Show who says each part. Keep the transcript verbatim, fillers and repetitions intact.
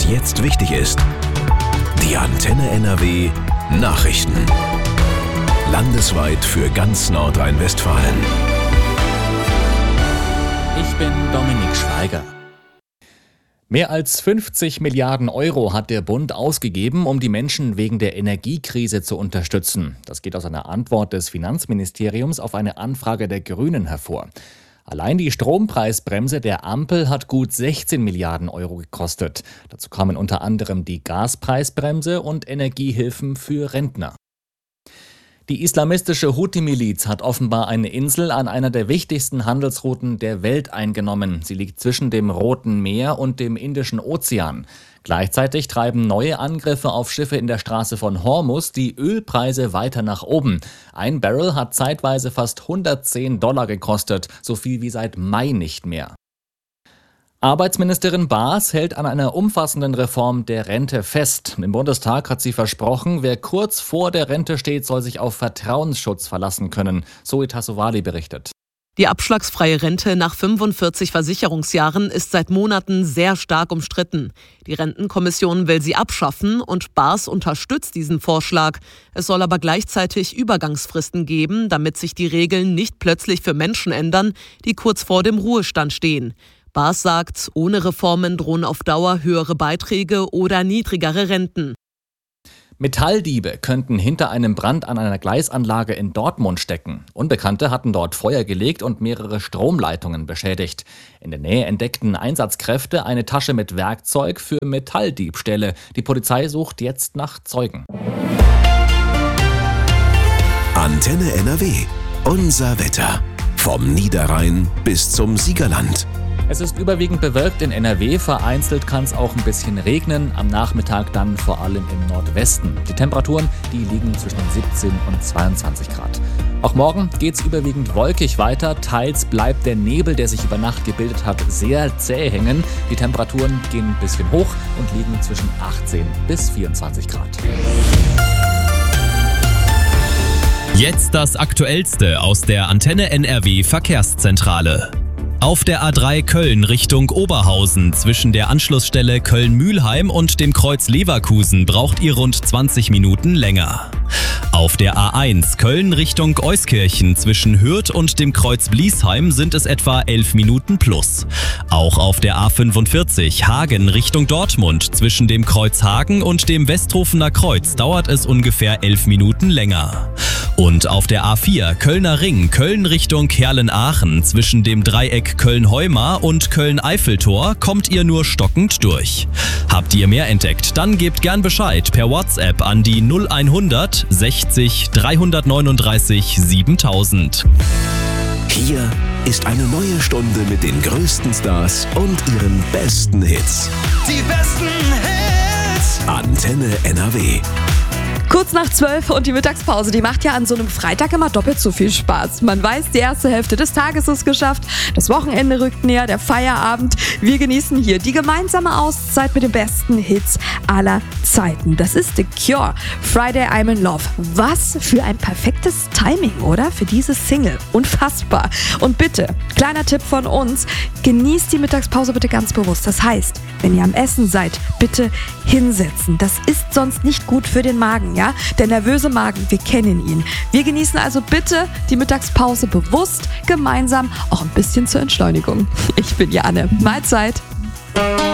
Speaker 1: jetzt wichtig ist. Die Antenne N R W Nachrichten. Landesweit für ganz Nordrhein-Westfalen.
Speaker 2: Ich bin Dominik Schweiger. Mehr als fünfzig Milliarden Euro hat der Bund ausgegeben, um die Menschen wegen der Energiekrise zu unterstützen. Das geht aus einer Antwort des Finanzministeriums auf eine Anfrage der Grünen hervor. Allein die Strompreisbremse der Ampel hat gut sechzehn Milliarden Euro gekostet. Dazu kamen unter anderem die Gaspreisbremse und Energiehilfen für Rentner. Die islamistische Houthi-Miliz hat offenbar eine Insel an einer der wichtigsten Handelsrouten der Welt eingenommen. Sie liegt zwischen dem Roten Meer und dem Indischen Ozean. Gleichzeitig treiben neue Angriffe auf Schiffe in der Straße von Hormuz die Ölpreise weiter nach oben. Ein Barrel hat zeitweise fast hundertzehn Dollar gekostet, so viel wie seit Mai nicht mehr. Arbeitsministerin Baas hält an einer umfassenden Reform der Rente fest. Im Bundestag hat sie versprochen, wer kurz vor der Rente steht, soll sich auf Vertrauensschutz verlassen können. Zoe Tassovali berichtet.
Speaker 3: Die abschlagsfreie Rente nach fünfundvierzig Versicherungsjahren ist seit Monaten sehr stark umstritten. Die Rentenkommission will sie abschaffen und Baas unterstützt diesen Vorschlag. Es soll aber gleichzeitig Übergangsfristen geben, damit sich die Regeln nicht plötzlich für Menschen ändern, die kurz vor dem Ruhestand stehen. Baas sagt, ohne Reformen drohen auf Dauer höhere Beiträge oder niedrigere Renten.
Speaker 2: Metalldiebe könnten hinter einem Brand an einer Gleisanlage in Dortmund stecken. Unbekannte hatten dort Feuer gelegt und mehrere Stromleitungen beschädigt. In der Nähe entdeckten Einsatzkräfte eine Tasche mit Werkzeug für Metalldiebstähle. Die Polizei sucht jetzt nach Zeugen.
Speaker 1: Antenne N R W. Unser Wetter. Vom Niederrhein bis zum Siegerland.
Speaker 2: Es ist überwiegend bewölkt in N R W, vereinzelt kann es auch ein bisschen regnen, am Nachmittag dann vor allem im Nordwesten. Die Temperaturen, die liegen zwischen siebzehn und zweiundzwanzig Grad. Auch morgen geht es überwiegend wolkig weiter, teils bleibt der Nebel, der sich über Nacht gebildet hat, sehr zäh hängen. Die Temperaturen gehen ein bisschen hoch und liegen zwischen achtzehn bis vierundzwanzig Grad.
Speaker 4: Jetzt das Aktuellste aus der Antenne N R W Verkehrszentrale. Auf der A drei Köln Richtung Oberhausen zwischen der Anschlussstelle Köln-Mülheim und dem Kreuz Leverkusen braucht ihr rund zwanzig Minuten länger. Auf der A eins Köln Richtung Euskirchen zwischen Hürth und dem Kreuz Bliesheim sind es etwa elf Minuten plus. Auch auf der A fünfundvierzig Hagen Richtung Dortmund zwischen dem Kreuz Hagen und dem Westhofener Kreuz dauert es ungefähr elf Minuten länger. Und auf der A vier Kölner Ring Köln Richtung Herlen-Aachen zwischen dem Dreieck Köln-Heumar und Köln-Eiffeltor kommt ihr nur stockend durch. Habt ihr mehr entdeckt, dann gebt gern Bescheid per WhatsApp an die null hundert sechzig dreihundertneununddreißig siebentausend.
Speaker 1: Hier ist eine neue Stunde mit den größten Stars und ihren besten Hits.
Speaker 5: Die besten Hits!
Speaker 1: Antenne N R W.
Speaker 6: Kurz nach zwölf und die Mittagspause, die macht ja an so einem Freitag immer doppelt so viel Spaß. Man weiß, die erste Hälfte des Tages ist geschafft, das Wochenende rückt näher, der Feierabend. Wir genießen hier die gemeinsame Auszeit mit den besten Hits aller Zeiten. Das ist The Cure, Friday I'm in Love. Was für ein perfektes Timing, oder? Für diese Single. Unfassbar. Und bitte, kleiner Tipp von uns, genießt die Mittagspause bitte ganz bewusst. Das heißt, wenn ihr am Essen seid, bitte hinsetzen. Das ist sonst nicht gut für den Magen. Ja? Der nervöse Magen, wir kennen ihn. Wir genießen also bitte die Mittagspause bewusst, gemeinsam, auch ein bisschen zur Entschleunigung. Ich bin Janne. Mahlzeit.